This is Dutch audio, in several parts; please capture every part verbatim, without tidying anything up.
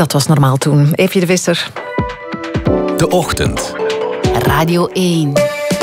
Dat was normaal toen. Eefje de Visser. De Ochtend. Radio één.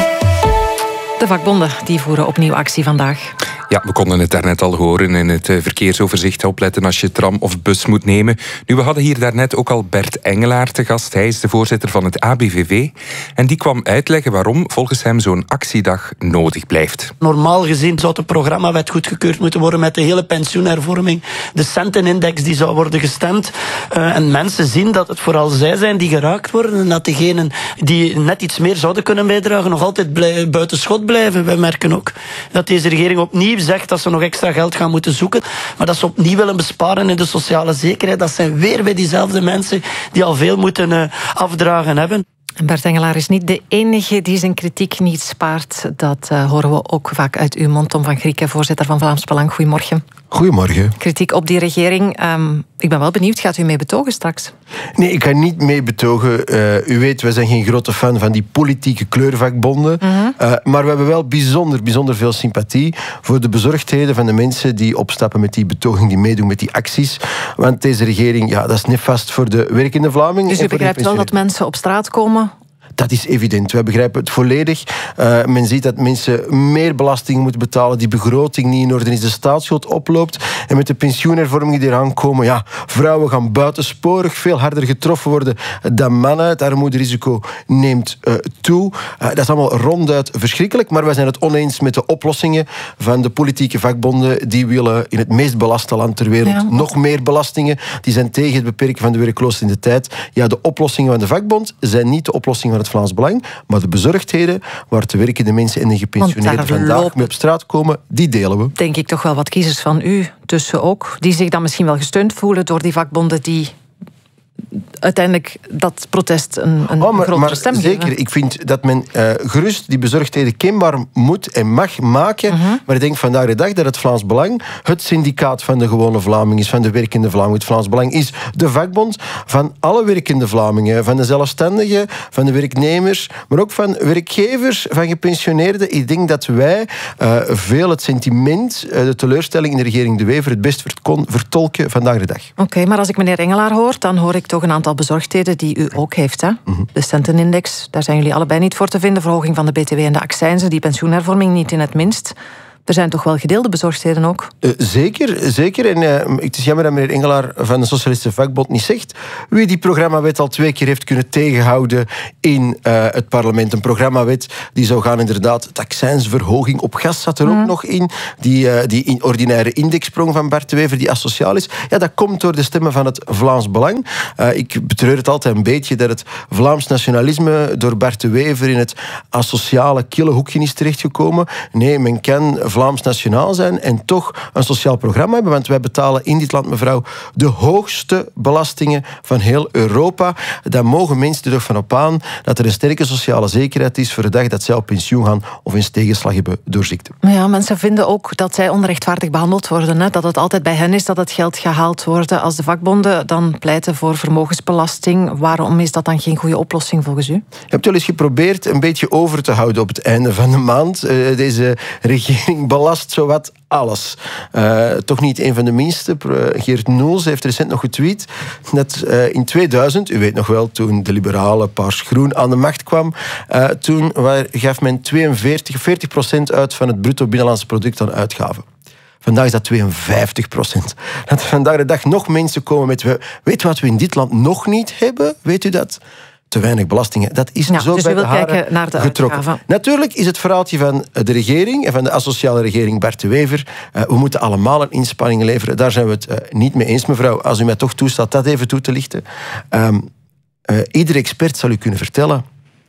De vakbonden die voeren opnieuw actie vandaag. Ja, we konden het daarnet al horen in het verkeersoverzicht. Opletten als je tram of bus moet nemen. Nu, we hadden hier daarnet ook al Bert Engelaar te gast. Hij is de voorzitter van het A B V V. En die kwam uitleggen waarom volgens hem zo'n actiedag nodig blijft. Normaal gezien zou het programmawet goedgekeurd moeten worden met de hele pensioenhervorming. De centenindex die zou worden gestemd. Uh, en mensen zien dat het vooral zij zijn die geraakt worden. En dat degenen die net iets meer zouden kunnen bijdragen nog altijd blij, buiten schot blijven. Wij merken ook dat deze regering opnieuw zegt dat ze nog extra geld gaan moeten zoeken, maar dat ze opnieuw willen besparen in de sociale zekerheid. Dat zijn weer bij diezelfde mensen die al veel moeten uh, afdragen hebben. Bert Engelaar is niet de enige die zijn kritiek niet spaart. Dat uh, horen we ook vaak uit uw mond. Tom van Grieken, voorzitter van Vlaams Belang. Goedemorgen. Goedemorgen. Kritiek op die regering. Um, ik ben wel benieuwd, gaat u mee betogen straks? Nee, ik ga niet mee betogen. Uh, u weet, wij zijn geen grote fan van die politieke kleurvakbonden. Mm-hmm. Uh, maar we hebben wel bijzonder, bijzonder veel sympathie voor de bezorgdheden van de mensen die opstappen met die betoging, die meedoen met die acties. Want deze regering, ja, dat is nefast voor de werkende Vlamingen. Dus u begrijpt wel dat mensen op straat komen? Dat is evident. Wij begrijpen het volledig. Uh, men ziet dat mensen meer belasting moeten betalen, die begroting niet in orde is, de staatsschuld oploopt. En met de pensioenhervormingen die eraan komen, ja, vrouwen gaan buitensporig veel harder getroffen worden dan mannen. Het armoederisico neemt uh, toe. Uh, dat is allemaal ronduit verschrikkelijk, maar wij zijn het oneens met de oplossingen van de politieke vakbonden. Die willen in het meest belaste land ter wereld ja. nog meer belastingen. Die zijn tegen het beperken van de werkloosheid in de tijd. Ja, de oplossingen van de vakbond zijn niet de oplossingen van het Vlaams Belang, maar de bezorgdheden waar te werkende mensen en de gepensioneerden vandaag lopen mee op straat komen, die delen we. Denk ik toch wel wat kiezers van u tussen ook, die zich dan misschien wel gesteund voelen door die vakbonden die uiteindelijk dat protest een, een oh, maar, grotere maar stem zeker, geven. Ik vind dat men uh, gerust die bezorgdheden kenbaar moet en mag maken. Uh-huh. Maar ik denk vandaag de dag dat het Vlaams Belang het syndicaat van de gewone Vlaming is, van de werkende Vlaming. Het Vlaams Belang is de vakbond van alle werkende Vlamingen, van de zelfstandigen, van de werknemers, maar ook van werkgevers, van gepensioneerden. Ik denk dat wij uh, veel het sentiment, uh, de teleurstelling in de regering De Wever het best vertolken vandaag de dag. Oké, okay, maar als ik meneer Engelaar hoor, dan hoor ik toch een aantal bezorgdheden die u ook heeft. Hè? Mm-hmm. De centenindex, daar zijn jullie allebei niet voor te vinden. Verhoging van de B T W en de accijnzen, die pensioenhervorming niet in het minst. Er zijn toch wel gedeelde bezorgdheden ook? Uh, zeker, zeker. En uh, het is jammer dat meneer Engelaar van de Socialistische Vakbond niet zegt wie die programmawet al twee keer heeft kunnen tegenhouden in uh, het parlement. Een programmawet die zou gaan inderdaad, de accijnsverhoging op gas zat er mm. ook nog in. Die, uh, die in ordinaire indexsprong van Bart de Wever, die asociaal is. Ja, dat komt door de stemmen van het Vlaams Belang. Uh, ik betreur het altijd een beetje dat het Vlaams nationalisme door Bart de Wever in het asociale kille hoekje is terechtgekomen. Nee, men kan Vlaams nationaal zijn en toch een sociaal programma hebben, want wij betalen in dit land, mevrouw, de hoogste belastingen van heel Europa. Daar mogen mensen er toch van op aan dat er een sterke sociale zekerheid is voor de dag dat zij op pensioen gaan of eens tegenslag hebben door ziekte. Ja, mensen vinden ook dat zij onrechtvaardig behandeld worden. Hè? Dat het altijd bij hen is dat het geld gehaald wordt. Als de vakbonden dan pleiten voor vermogensbelasting, waarom is dat dan geen goede oplossing volgens u? Je hebt wel eens geprobeerd een beetje over te houden op het einde van de maand. Uh, deze regering belast zowat alles. Uh, toch niet een van de minste. Geert Noels heeft recent nog getweet dat uh, in tweeduizend, u weet nog wel, toen de liberale Paars-Groen aan de macht kwam, uh, toen waar, gaf men tweeënveertig, veertig procent uit van het bruto binnenlands product aan uitgaven. Vandaag is dat tweeënvijftig procent. Dat vandaag de dag nog mensen komen met, weet wat we in dit land nog niet hebben? Weet u dat? Te weinig belastingen. Dat is ja, zo dus bij de haren kijken naar de getrokken. Uitgaven. Natuurlijk is het verhaaltje van de regering en van de asociale regering Bart de Wever. Uh, we moeten allemaal een inspanning leveren. Daar zijn we het uh, niet mee eens, mevrouw. Als u mij toch toestaat dat even toe te lichten. Um, uh, iedere expert zal u kunnen vertellen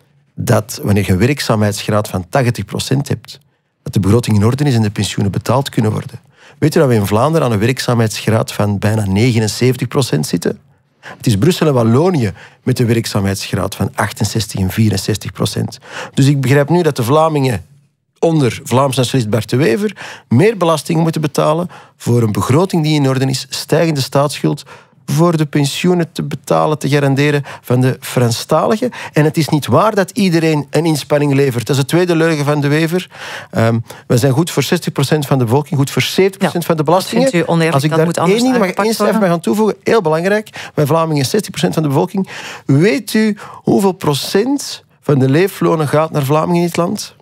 dat wanneer je een werkzaamheidsgraad van tachtig procent hebt, dat de begroting in orde is en de pensioenen betaald kunnen worden. Weet u dat we in Vlaanderen aan een werkzaamheidsgraad van bijna negenenzeventig procent zitten? Het is Brussel en Wallonië met een werkzaamheidsgraad van achtenzestig en vierenzestig procent. Dus ik begrijp nu dat de Vlamingen onder Vlaams nationalist Bart de Wever meer belastingen moeten betalen voor een begroting die in orde is, stijgende staatsschuld, voor de pensioenen te betalen, te garanderen van de Franstaligen. En het is niet waar dat iedereen een inspanning levert. Dat is de tweede leugen van de Wever. Um, we zijn goed voor zestig procent van de bevolking, goed voor zeventig procent ja, van de belastingen. Vindt u oneerlijk, Als ik dat daar moet anders één ding mag, één cijfer mag aan toevoegen, heel belangrijk, bij Vlamingen zestig procent van de bevolking. Weet u hoeveel procent van de leeflonen gaat naar Vlamingen in dit land?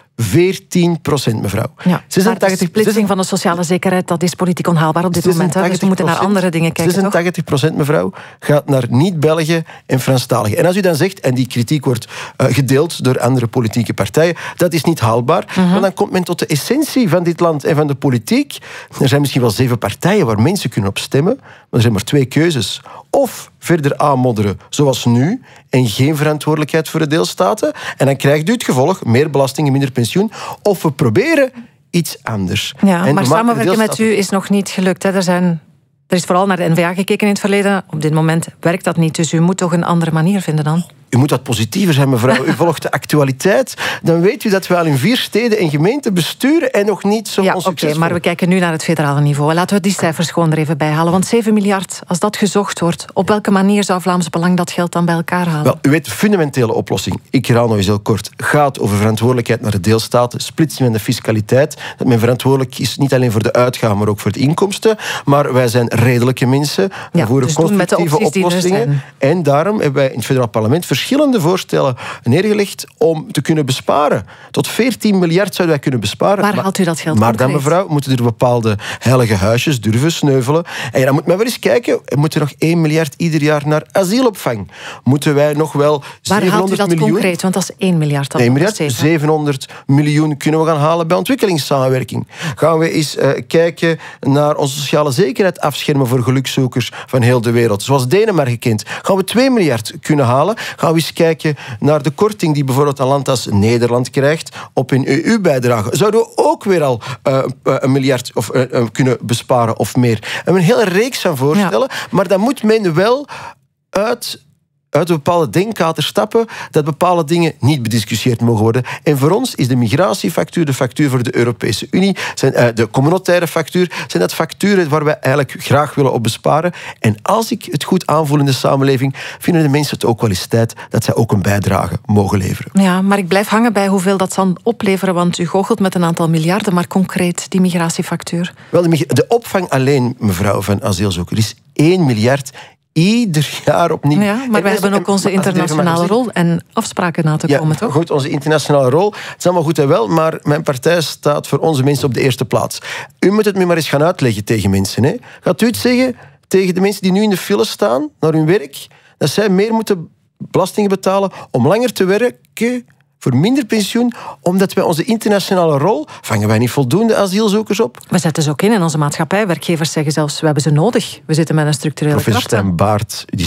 veertien procent, mevrouw. Ja, zesentachtig, maar de splitsing van de sociale zekerheid, dat is politiek onhaalbaar op dit moment. Hè? Dus we moeten naar andere dingen kijken, zesentachtig procent, mevrouw, gaat naar niet-Belgen en Franstaligen. En als u dan zegt, en die kritiek wordt uh, gedeeld door andere politieke partijen, dat is niet haalbaar, uh-huh. maar dan komt men tot de essentie van dit land en van de politiek. Er zijn misschien wel zeven partijen waar mensen kunnen op stemmen, maar er zijn maar twee keuzes. Of verder aanmodderen, zoals nu, en geen verantwoordelijkheid voor de deelstaten. En dan krijgt u het gevolg, meer belastingen, minder pensioen. Of we proberen iets anders. Ja, en maar samenwerken met u is nog niet gelukt. Hè? Er, zijn, er is vooral naar de N V A gekeken in het verleden. Op dit moment werkt dat niet, dus u moet toch een andere manier vinden dan? U moet wat positiever zijn, mevrouw. U volgt de actualiteit. Dan weet u dat we al in vier steden en gemeenten besturen en nog niet zo ja, onsuccesvol. Oké, maar we kijken nu naar het federale niveau. Laten we die cijfers gewoon er even bij halen. Want zeven miljard, als dat gezocht wordt, op welke manier zou Vlaams Belang dat geld dan bij elkaar halen? Wel, u weet, de fundamentele oplossing, ik herhaal nog eens heel kort, gaat over verantwoordelijkheid naar de deelstaten, splitsing van de fiscaliteit, dat men verantwoordelijk is niet alleen voor de uitgaven, maar ook voor de inkomsten. Maar wij zijn redelijke mensen, we ja, voeren dus constructieve oplossingen. En daarom hebben wij in het federaal parlement verschillende voorstellen neergelegd om te kunnen besparen. Tot veertien miljard zouden wij kunnen besparen. Waar maar, haalt u dat geld Maar concreet? dan, mevrouw, moeten er bepaalde heilige huisjes durven sneuvelen. En dan moet men wel eens kijken, er moet er nog één miljard ieder jaar naar asielopvang. Moeten wij nog wel Waar haalt u dat miljoen... concreet? Want dat is één miljard. één miljard, zevenhonderd miljoen kunnen we gaan halen bij ontwikkelingssamenwerking. Gaan we eens uh, kijken naar onze sociale zekerheid afschermen voor gelukzoekers van heel de wereld. Zoals Denemarken kent. Gaan we twee miljard kunnen halen. Gaan we eens kijken naar de korting die bijvoorbeeld een land als Nederland krijgt op een E U-bijdrage. Zouden we ook weer al uh, een miljard of, uh, uh, kunnen besparen of meer. We hebben een hele reeks van voorstellen, ja. maar dan moet men wel uit... uit een bepaalde denkkader stappen, dat bepaalde dingen niet bediscussieerd mogen worden. En voor ons is de migratiefactuur, de factuur voor de Europese Unie, zijn, uh, de communautaire factuur, zijn dat facturen waar wij eigenlijk graag willen op besparen. En als ik het goed aanvoel in de samenleving, vinden de mensen het ook wel eens tijd dat zij ook een bijdrage mogen leveren. Ja, maar ik blijf hangen bij hoeveel dat zal opleveren, want u goochelt met een aantal miljarden, maar concreet die migratiefactuur. Wel, de, de opvang alleen, mevrouw, van asielzoekers is één miljard ieder jaar opnieuw. Ja, maar wij hebben ook onze internationale rol en afspraken na te komen, ja, toch? Goed, onze internationale rol. Het is allemaal goed en wel, maar mijn partij staat voor onze mensen op de eerste plaats. U moet het me maar eens gaan uitleggen tegen mensen. Hè. Gaat u het zeggen tegen de mensen die nu in de file staan naar hun werk, dat zij meer moeten belastingen betalen om langer te werken voor minder pensioen, omdat wij onze internationale rol vangen wij niet voldoende asielzoekers op? We zetten ze ook in in onze maatschappij. Werkgevers zeggen zelfs, we hebben ze nodig. We zitten met een structurele Professor kracht. Stijn Baart, die